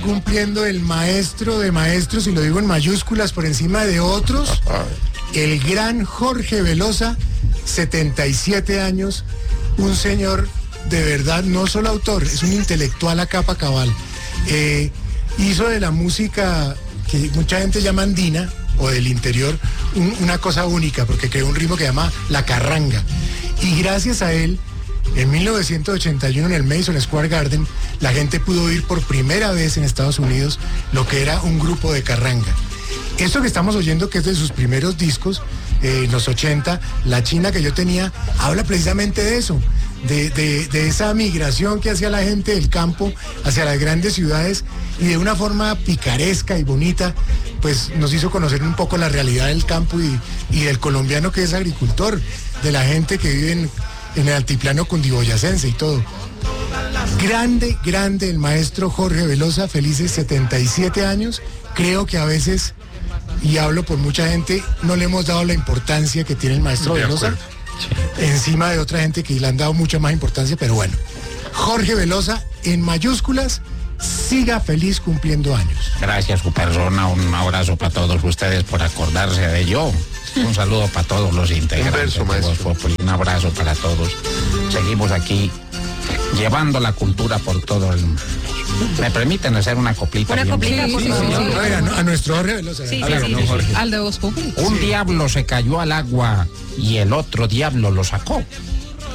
cumpliendo el maestro de maestros, y lo digo en mayúsculas por encima de otros, el gran Jorge Velosa, 77 años, un señor de verdad, no solo autor, es un intelectual a capa cabal. Hizo de la música que mucha gente llama andina, o del interior, una cosa única, porque creó un ritmo que llama la carranga. Y gracias a él, en 1981 en el Madison Square Garden, la gente pudo oír por primera vez en Estados Unidos lo que era un grupo de carranga. Esto que estamos oyendo, que es de sus primeros discos, en los 80, La China que yo tenía, habla precisamente de eso, de esa migración que hacía la gente del campo hacia las grandes ciudades, y de una forma picaresca y bonita, pues nos hizo conocer un poco la realidad del campo y del colombiano que es agricultor, de la gente que vive en el altiplano cundiboyacense y todo. Grande, grande el maestro Jorge Velosa, felices 77 años. Creo que a veces, y hablo por mucha gente, no le hemos dado la importancia que tiene el maestro Velosa, encima de otra gente que le han dado mucha más importancia, pero bueno. Jorge Velosa, en mayúsculas, siga feliz cumpliendo años. Gracias, su persona, un abrazo para todos ustedes por acordarse de yo. Un saludo para todos los integrantes. Un abrazo para todos. Seguimos aquí llevando la cultura por todo el mundo. ¿Me permiten hacer una coplita? Una coplita, por favor. A nuestro Jorge Velosa. Al de Voz Populi. Un diablo se cayó al agua y el otro diablo lo sacó.